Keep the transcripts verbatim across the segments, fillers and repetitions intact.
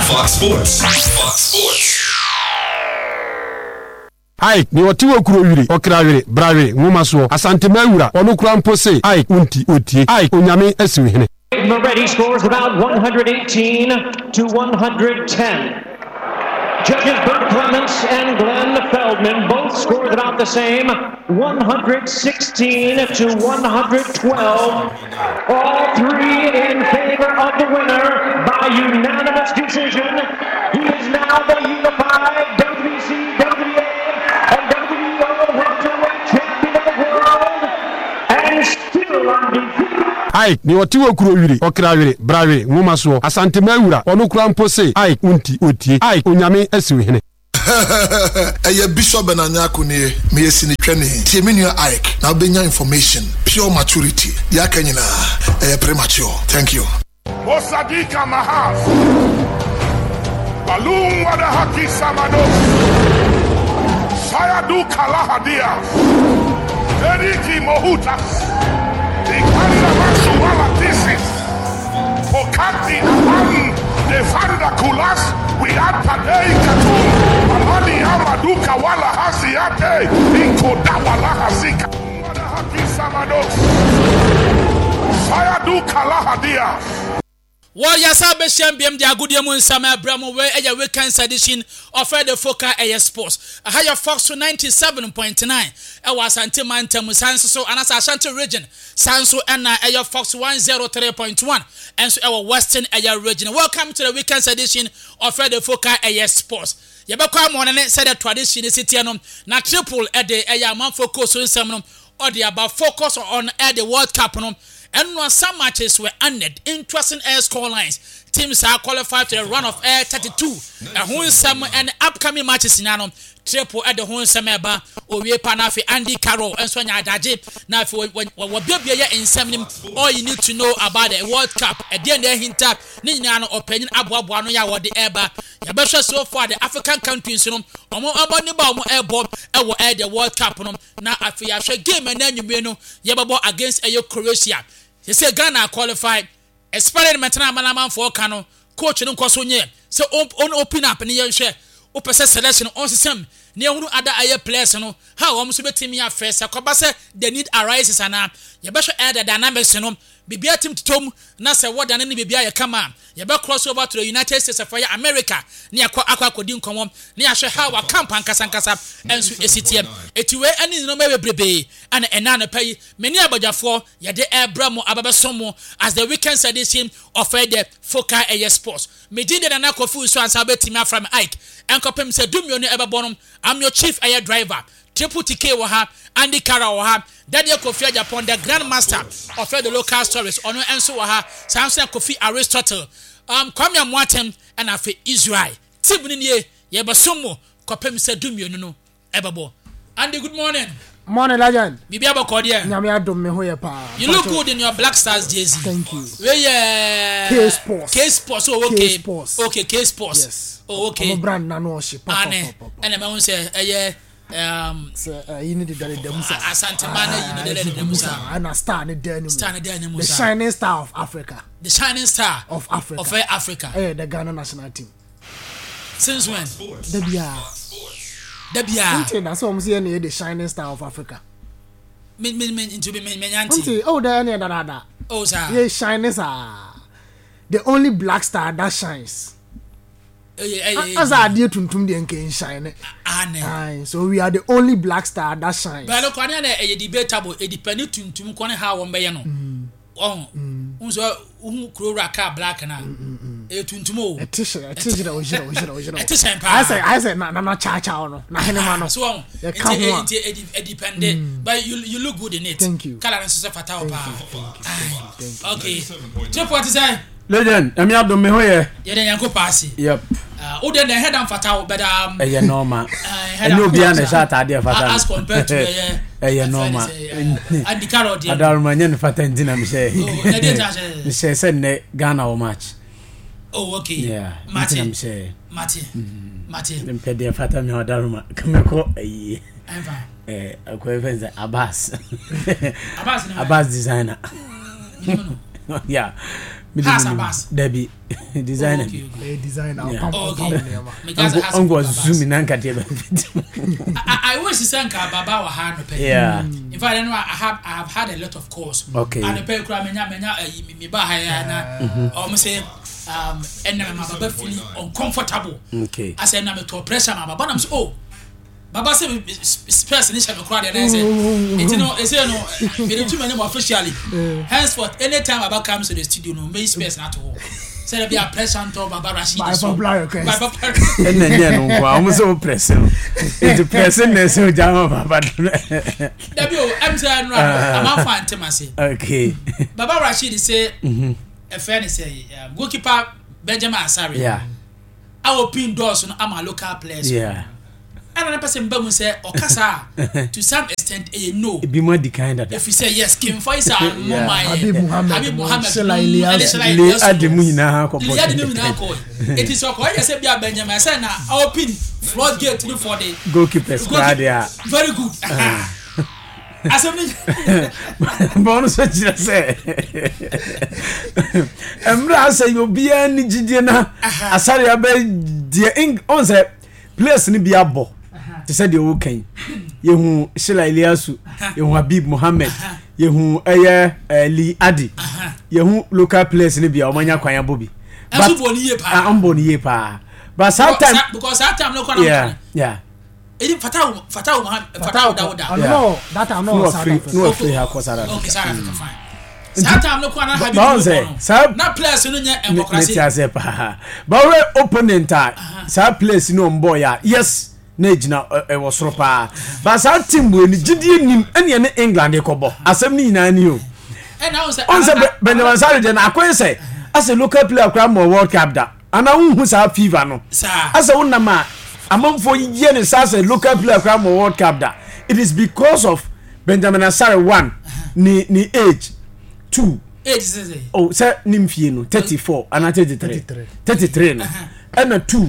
Fox Sports. Fox Sports. Ai ni wati wo kuro yiri okrawere brawere ngumaso asante mawura onu kura mpose ai unti otie ai onyame asiwe hene. Moretti scores about one eighteen to one ten. Judges Bert Clements and Glenn Feldman both scored about the same, one sixteen to one twelve. All three in favor of the winner by unanimous decision. He is now the unified W B C, W A, and W B O welterweight champion of the world, and still undefeated. Ai ni wati wo kuro yiri okrawere brawere ngumaso asante mawura onu kura mpose ai unti otie ai onyame asiwe hene. Eye Bishop Benanyako ne me yesi ni twene tie me nua Ike na obenya information pure maturity ya kanyina eye premature. Thank you. Osadika Mahas Balum wada haki samado Sayadu Kalahadia Eriki Mohutas Ikanda Masuwala Thesis Okati Aman Defanda Kulas We had Padei Katum Alani Amaduka Wala Hasiate Inkoda Wala Hasika Wada haki samados Sayadu Kalahadia Warriors Abesham B M D Agudia Munsama Bramo where a weekend edition of the Foca Air Sports. A higher Fox to ninety-seven point nine. I was Antimanta Musanso and as Ashanti region. Sanso and Air Fox one oh three point one. And so our Western Air region. Welcome to the weekend edition of the Foca Air Sports. Yabaka Monan said a tradition is Citianum, not triple at the Air Man focus on some or the about focus on air the World Cup. And when some matches were ended, interesting air score lines. Teams are qualified to the run of air thirty-two. And who is some and upcoming matches in Anum, triple at the Hon Sameba, or we Panafi, Andy Carroll, and Sonia Daji. Now, if we will be in some, all you need to know about the World Cup, at the end of hint up, Ninano opinion, Abuabuanoya, or the Eba. Yabasha so far, the African countries, you know, Omo Abaniba, Airborne, and will add the World Cup. Now, I feel I should game and then you know, Yababo against Ayo Croatia. He said Ghana qualified. Experiment na malaman for Kano. Coach no kwaso nye. So on open up and you share. Open selection on system. Near who other air players no. How almost be team ya first. Akobase the need arises ana. You better add the dynamics no. Bibia team to tom na say what than any bibia ya come on. You better cross over to the United States of America. Near kwa akwa kodin komom. Near share how a camp and kasankasa and so S T M. Etiwe any no maybe brebe and enana pay many abajafo ya de Abramo ababasomo as the weekend edition of the Foca Air Sports. Medine na nakofu so ansa betima from Ike. Enkopem se dumyo ne ebabonum. I'm your chief air driver. Triple T K waha, Andy Kara waha, Daddy Kofi Japan, the grandmaster of the local stories. Ono Enso waha, Samson Kofi Aristotle. Um, Kwame Mwatem and Afe Israel. Tibuni ye basomo kopem se dumyo no ebabo. Andy, good morning. Morning, legend. Bibi abakodia. Nyame adom me hoye pa. You look good in your Black Stars jersey. Thank you. Where yeah. K Sports. K Sports. Oh, okay. K Sports. Okay, K Sports. Yes. Oh, okay. I'm brand na no she. Ane. And I want say eh um so uh, you need the Demusa. Asante Mane, you need the Demusa. And a star in the Demusa. Star in the Demusa. The shining star of Africa. The shining star of Africa. Of Africa. Eh, the Ghana national team. Since when? Debia. Debia. Until that's what I'm saying, the shining star of Africa. Me me me into me me auntie. Oh, there any other that. Oh, sir. Yeah, shining sir. The only black star that shines. As I did to Tum the Enke shine. Aye. So we are the only black star that shines. But look, a debatable, a dependent to Tum Kone how one bayano. Oh, unso who crowraka black na. A tuntumo. A tissue, a tissue, a tissue, a tissue. I say, I say, no, no, cha cha, no, no, so a dependent. But you you look good in it. Thank you. Color and Fatao. Okay. Check what is that? Legend, I'm not doing me here. Yeah, then you go pass it. Yep. Uh, oh, then the head and Fatao, but um, eh, normal. And you'll be on the shot idea for that. As compared to yeah, eh, normal. And the carrot, I don't mind Fatentina, Michelle. Oh, Michelle said Ghana or match. Oh, okay. Yeah, Martin, say Martin, Martin. Then Pedia Fatam, Daruma, come and call a eh, a friend Abbas Abbas Abbas designer. Yeah. Hasabas. Debbie designer. A designer. Uncle zooming and cat. I wish to send Baba or hand. Yeah. In fact, I know I have I have had a lot of calls. Okay. And the pay crime menya menya me bahaya or say um and my Baba feeling uncomfortable. Okay. I said na me to pressure my Baba am say oh Baba say space ni shall crowd and I say it no I say no me dey too many officially. Henceforth anytime Baba comes to the studio no me space na to home. Say there be a pressure on top Baba Rashid. My popular request. My popular. And then yeah no kwa almost so pressing. It's pressing na so jama Baba. There be I'm saying I'm am fan tema say. Okay. Baba Rashid say mhm a friend say goalkeeper Benjamin Asare. Yeah. Our pin doors on our local players. Yeah. And another person Bamu say Okasa to some extent a no. It be more the kind of. If you say yes, Kim Faisal, Yeah. Habib Muhammad, Habib Muhammad, Sela Ilyas, Le ademu ina ko. Le ademu ina ko. It is okay. I say Bia Benjamin say na our pin flood gate for the goalkeeper squad there. Very good. Assembly. Bonus say say. Emra say you be any gidie na Asare abe die ing on say place ni bia bo. Te say the okay. Yehu Sela Ilyasu, yehu Habib Muhammad, yehu eye Li Adi. Yehu local place ni bia omanya kwanya bobi. But boni ye pa. Am boni ye pa. But sometimes because that time no kwana. Yeah, yeah. Edi Fatah Fatah Muhammad Fatah Dawuda. No, that I'm not free. No free ha ko South Africa. Okay, South Africa fine. That time no kwana Habib. No say, na place no nya democracy. Let say pa. But we opponent ah, sa place no mboy ya. Yes. Na ejina e wo soro pa ba sa team we ni gidie nim ene ne England e kobo asem ni nyina ni o e na say on say Benjamin Asare de na akwen say as a local player kra mo World Cup da ana unhu sa fever no as a wonama amamfo ye ne sa say local player kra mo World Cup da it is because of Benjamin Asare one ni ni age two age say oh say nimfie no thirty-four ana thirty-three thirty-three no and two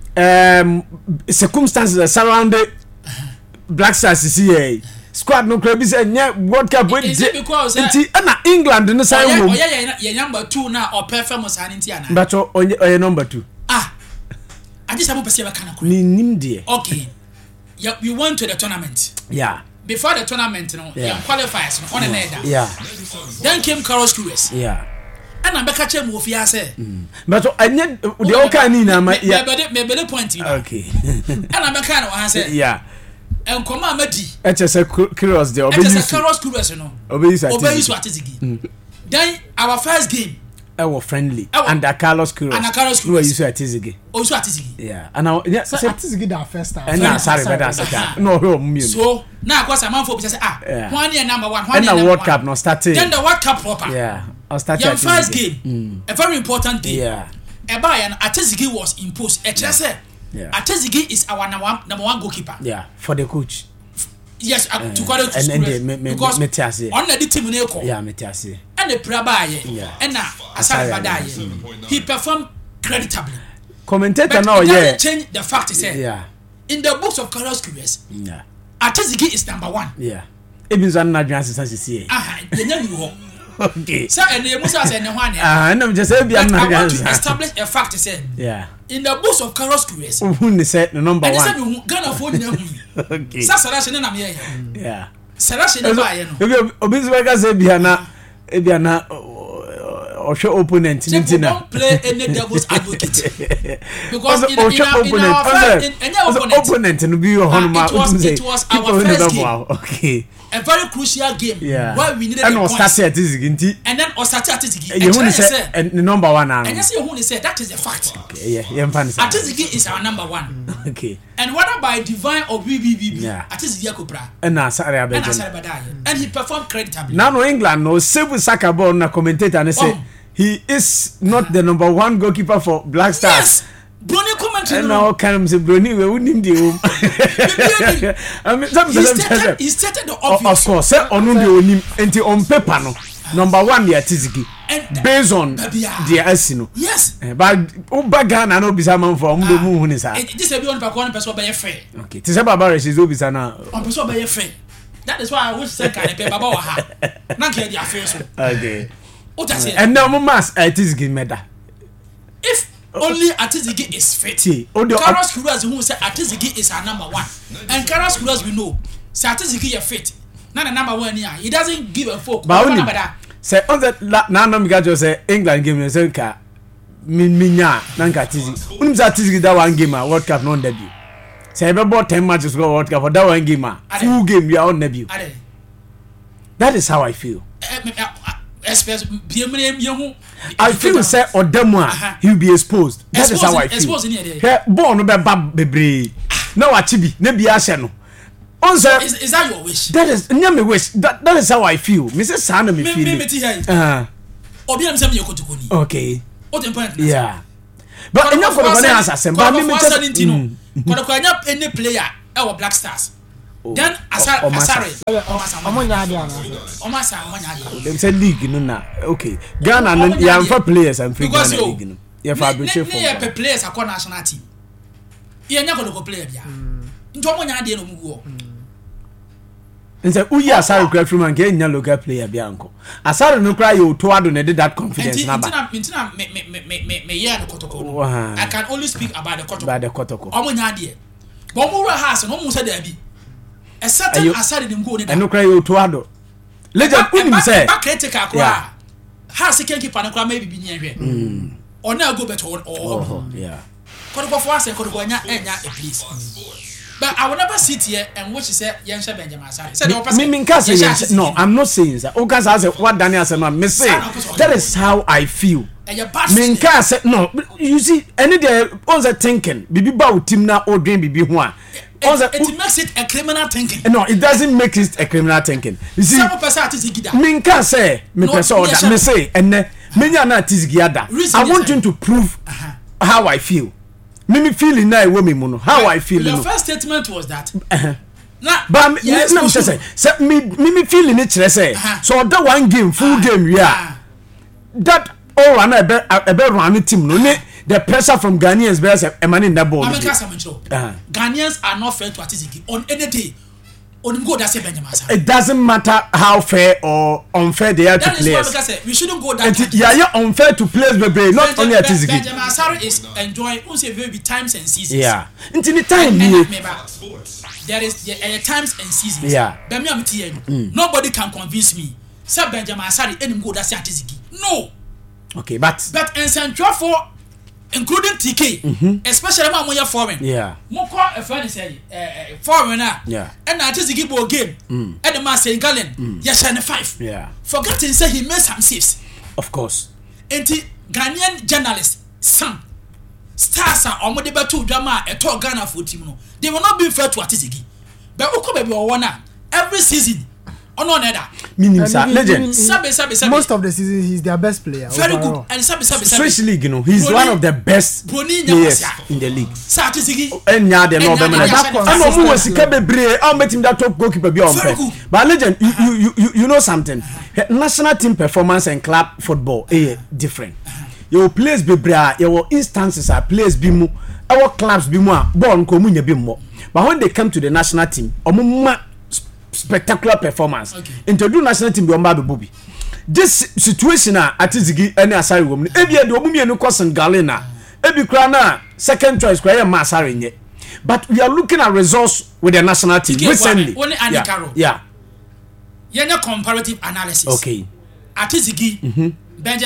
um circumstances that surround Black Stars C A squad no crab say World Cup we nti na England no say wo yeah number two na or performance an nti ana but o number two ah I just have to say kana ni nim de okay yeah we went to the tournament yeah before the tournament no yeah qualifiers no on the net yeah then came Carlos Cruz yeah and I'm back at him with you say but I need the okay ni na yeah me be the point okay and I'm back at one say yeah and come amadi H S Carlos there obey you Carlos Cruz no obey you obey you atizigi then our first game our friendly and Carlos Cruz and Carlos Cruz no you say atizigi oh you atizigi yeah and now yeah say atizigi that first time and na sorry better second no no so now cause am for say ah one year number one one year World Cup no started then the World Cup proper yeah I'll start your first game mm. a very important game yeah eba and atizigi was imposed e tell say yeah atizigi is our number one, number one goalkeeper yeah for the coach yes uh, to call it and and me me because me tiase on the team na eko yeah me tiase and the praba ye yeah and na Asare Badaye he performed creditably commentator but now yeah change the fact is yeah in the books of Carlos Cruz yeah atizigi is number one yeah even so na dwan sense see ah yenya ni ho okay so and the musa say ne ho ane ah na just say bia na dwan to establish a fact is yeah in the books of Carlos Cruz who ne say the number one and say Ghana for nyina hu okay sa selection na me yeah yeah selection na ba ye no obi so ka say bia na e bia na or show opponent nti na don't play any devil's advocate because in, in, in, our, in our first in any opponent opponent no be your home it was it was our first game okay a very crucial game yeah. where we needed and a point and then and then or started atizigi you who say and the number one now and yes you who say that is the fact okay yeah yeah fan say atizigi is our number one okay and whether by divine or B B B yeah. atizigi akopra and Asare and Asare Badaye and he performed creditably now no England no save soccer ball na commentator and say oh. he is not the number one goalkeeper for Black Stars yes Brony commentary and now can say Brony we wouldn't the home I mean some he stated, he stated the obvious of course say on the onim enti on paper no number one the atizigi based on the asino yes but obaga na no bisa man for mdo mu hu ni sa this e be on person person be fair okay tise baba re shizo bisa na on person be fair that is why I wish say can be baba wa ha na ke dia fair so okay What I say? And now mass Atizigi meda. If only Atizigi is fit. Carlos Kuras who say Atizigi is our number one. And Carlos Kuras we know. Say Atizigi is fit. Not a number one here. He doesn't give a fuck. But only say on that now no me say England game say ka minya nanka Atizigi. Unim say Atizigi that one game World Cup no debut. Say about ten matches go World Cup for that one game full game you are on debut. That is how I feel. I feel say Odemwa he will be exposed. That is how I feel. He born be bab bebre. Na wachibi na bi ahye no. Is, is that your wish? That is nyame wish. That that is how I feel. Me say sana me feel. Me me ti here. Uh. Obi am say me yokotukoni. Okay. What important? Yeah. But enough for the money answer sem. But me me just Kodo ko anya any player e wo Black Stars. Then Asare Asare Omonya ade ana. Omasa omonya ade. Them say league no na. Okay. Ghana no ya for players and free Ghana league no. Ya for abrich for. Ne players akọ national team. Ye nya kodo ko player bia. Nti omonya ade no mugu. Nse uyi Asare kra free man ke nya local player bia nko. Asare no kra you to ado na did that confidence na ba. Ntina me me me me me yeah the kotoko. I can only speak about the kotoko. About the kotoko. Omonya ade. But mo ra house no mo say da bi. A certain Asare dem go ni da. Eno kra you to ado. Legend unim say. Back critic akwa. House ken keeper na kra maybe bi ni ehwe. Mm. Ona go better oh yeah. Kotoko for us kotoko nya enya a please. But I will never sit here and watch you say Yansha Benjamin Asare. Say me me say no, I'm not saying that. O can say what Daniel said, me say that is how I feel. Me can say no. You see, any day on the thinking, bibi ba team na o dream bibi ho a. It makes it a criminal thinking. No, it doesn't make it a criminal thinking. You see, some person atizigida. Me can say me person that me say and me nya na atizigida. I want you to prove how I feel. Me feeling na we me mu how I feel. Your first statement was that uh-huh. Nah, but yes, me say say me me feeling it kire say so that one game full uh-huh. game we are that all an ebe ebe run team no ne the pressure from Ghanaians be say e man in that ball. Uh-huh. Ghanaians are not fair to Atizigi on any day. Go that Benjamin Asare. It doesn't matter how fair or unfair they are that to players. That is why we shouldn't go that. It, yeah, yeah, unfair to players, baby. Not only at Atizigi. Benjamin Asare is enjoying also very times and seasons. Yeah, until the time there is there are times and seasons. Yeah. Mm. Nobody can convince me. Say Benjamin Asare any go that Atizigi. No. Okay, but but in Central for including T K, mm-hmm. especially when we are foreign. Yeah. Moko a friend say uh, foreigner. Yeah. And Atizigi ball game. Mm. And the man saying Galen, mm. yes, and five. Yeah. Forgetting say he made some saves. Of course. And the Ghanaian journalist, some stars are on the battle drama a talk Ghana for team. No, they will not be fair to Atizigi. But Oko baby or every season. Oh no, neither. Meaning, sir, legend. Sabe, sabe, sabe. Most of the season, he's their best player. Very overall. good. And sabe, sabe, sabe. Swiss league, you know, he's Brony, one of the best Brony, players in the league. Atizigi. And yeah, they know them. I know who was Kabe. I'll bet him that top goalkeeper be on fair. But legend, you, you, you, you know something. National team performance and club football is different. Your players be bra, your instances are players be more, our clubs be more. Born komunya be more. But when they come to the national team, omuma spectacular performance. Okay. Introduce national team be on Babu Bobby. This situation at Atizigi any Asare woman. Ebi e do omu mienu kosen Galena. Ebi kra na second choice kra ya Asare nye. But we are looking at results with the national team recently. Only Andy Carroll. Yeah. Yeah, comparative analysis. Okay. Atizigi. Mm-hmm.